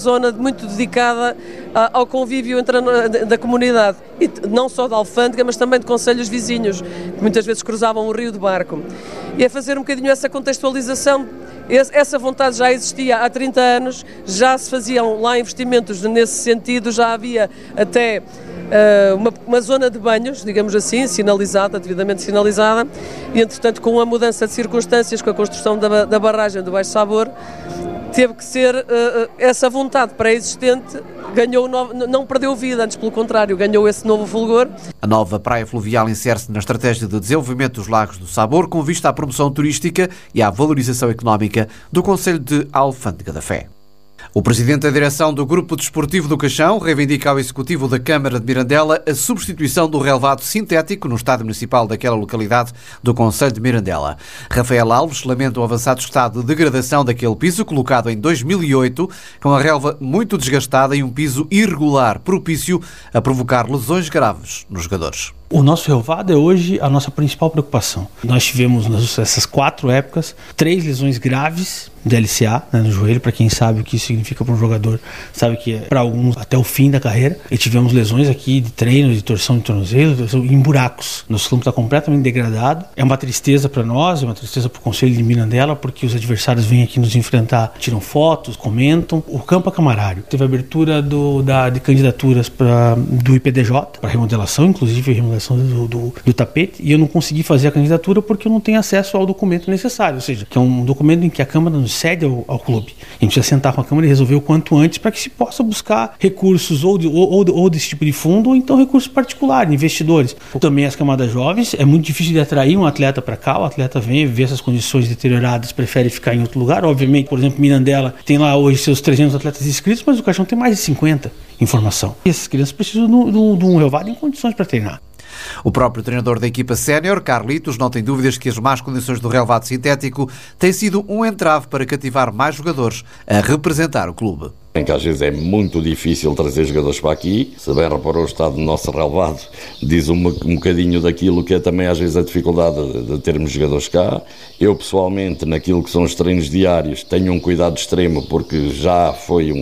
Zona muito dedicada ao convívio da comunidade, e não só da Alfândega, mas também de concelhos vizinhos, que muitas vezes cruzavam o rio de barco. E é fazer um bocadinho essa contextualização. Essa vontade já existia há 30 anos, já se faziam lá investimentos nesse sentido, já havia até uma zona de banhos, digamos assim, sinalizada, devidamente sinalizada, e entretanto com a mudança de circunstâncias, com a construção da barragem do Baixo Sabor, teve que ser essa vontade pré-existente, não perdeu vida, antes pelo contrário, ganhou esse novo fulgor. A nova praia fluvial insere-se na estratégia de desenvolvimento dos Lagos do Sabor, com vista à promoção turística e à valorização económica do concelho de Alfândega da Fé. O presidente da direção do Grupo Desportivo do Caixão reivindica ao executivo da Câmara de Mirandela a substituição do relvado sintético no estádio municipal daquela localidade do concelho de Mirandela. Rafael Alves lamenta o avançado estado de degradação daquele piso, colocado em 2008, com a relva muito desgastada e um piso irregular, propício a provocar lesões graves nos jogadores. O nosso relvado é hoje a nossa principal preocupação. Nós tivemos nessas 4 épocas 3 lesões graves de LCA, no joelho. Para quem sabe o que isso significa para um jogador, sabe que é para alguns até o fim da carreira. E tivemos lesões aqui de treino, de torção de tornozelo, em buracos. Nosso campo está completamente degradado. É uma tristeza para nós, é uma tristeza para o Conselho de Mirandela, porque os adversários vêm aqui nos enfrentar, tiram fotos, comentam. O campo é camarário. Teve abertura de candidaturas do IPDJ, para remodelação, inclusive remodelação do tapete, e eu não consegui fazer a candidatura porque eu não tenho acesso ao documento necessário, ou seja, que é um documento em que a Câmara nos cede ao clube. A gente precisa sentar com a Câmara e resolver o quanto antes para que se possa buscar recursos ou desse tipo de fundo, ou então recursos particulares, investidores. Também as camadas jovens, é muito difícil de atrair um atleta para cá, o atleta vem ver essas condições deterioradas, prefere ficar em outro lugar. Obviamente, por exemplo, Mirandela tem lá hoje seus 300 atletas inscritos, mas o Caixão tem mais de 50 em formação. E essas crianças precisam de um relvado em condições para treinar. O próprio treinador da equipa sénior, Carlitos, não tem dúvidas que as más condições do relvado sintético têm sido um entrave para cativar mais jogadores a representar o clube. Em que às vezes é muito difícil trazer jogadores para aqui. Se bem reparou o estado do nosso relvado, diz um bocadinho daquilo que é também às vezes a dificuldade de termos jogadores cá. Eu pessoalmente, naquilo que são os treinos diários, tenho um cuidado extremo, porque já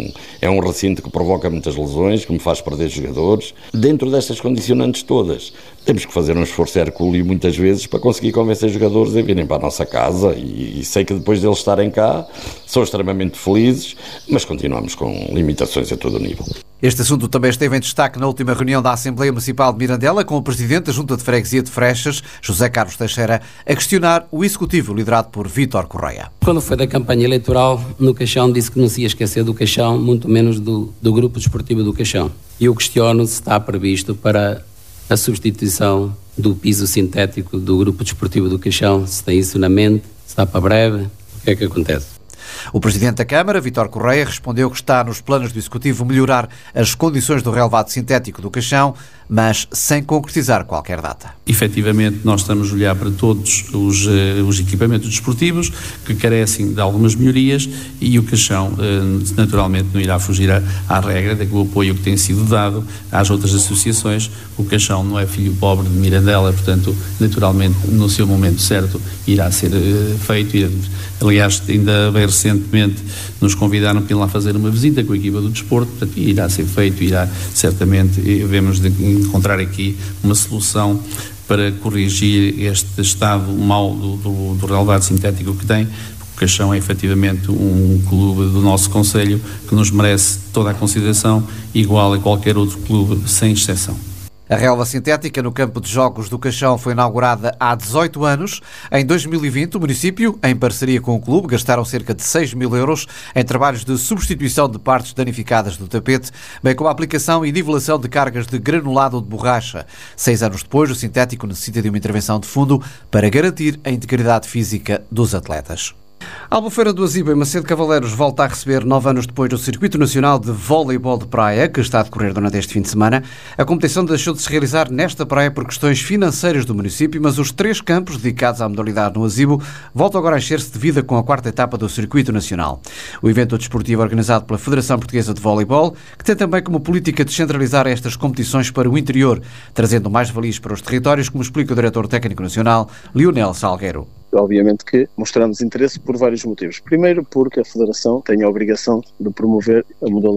é um recinto que provoca muitas lesões, que me faz perder jogadores. Dentro destas condicionantes todas, temos que fazer um esforço hercúleo muitas vezes para conseguir convencer jogadores a virem para a nossa casa, e sei que depois deles estarem cá são extremamente felizes, mas continuamos com limitações a todo o nível. Este assunto também esteve em destaque na última reunião da Assembleia Municipal de Mirandela, com o Presidente da Junta de Freguesia de Frechas, José Carlos Teixeira, a questionar o Executivo liderado por Vítor Correia. Quando foi da campanha eleitoral, no Caixão disse que não se ia esquecer do Caixão, muito menos do Grupo Desportivo do Caixão. E eu questiono se está previsto para a substituição do piso sintético do Grupo Desportivo do Caixão, se tem isso na mente, se está para breve, o que é que acontece? O Presidente da Câmara, Vítor Correia, respondeu que está nos planos do Executivo melhorar as condições do relvado sintético do Caixão, mas sem concretizar qualquer data. Efetivamente, nós estamos a olhar para todos os equipamentos desportivos que carecem de algumas melhorias, e o Caixão naturalmente não irá fugir à regra do apoio que tem sido dado às outras associações. O Caixão não é filho pobre de Mirandela, portanto, naturalmente, no seu momento certo, irá ser feito. Aliás, ainda bem recentemente nos convidaram para ir lá fazer uma visita com a equipa do desporto, portanto, irá ser feito, irá certamente, devemos de encontrar aqui uma solução para corrigir este estado mau do relvado sintético que tem. O Caixão é efetivamente um clube do nosso concelho que nos merece toda a consideração, igual a qualquer outro clube, sem exceção. A relva sintética no campo de jogos do Caixão foi inaugurada há 18 anos. Em 2020, o município, em parceria com o clube, gastaram cerca de 6 mil euros em trabalhos de substituição de partes danificadas do tapete, bem como a aplicação e nivelação de cargas de granulado ou de borracha. 6 anos depois, o sintético necessita de uma intervenção de fundo para garantir a integridade física dos atletas. A Albufeira do Azibo, em Macedo Cavaleiros, volta a receber 9 anos depois do Circuito Nacional de Voleibol de Praia, que está a decorrer durante este fim de semana. A competição deixou de se realizar nesta praia por questões financeiras do município, mas os 3 campos dedicados à modalidade no Azibo voltam agora a encher-se de vida com a 4ª etapa do Circuito Nacional. O evento desportivo organizado pela Federação Portuguesa de Voleibol, que tem também como política descentralizar estas competições para o interior, trazendo mais valias para os territórios, como explica o diretor técnico nacional, Lionel Salgueiro. obviamente que mostramos interesse por vários motivos. Primeiro, porque a Federação tem a obrigação de promover a modalidade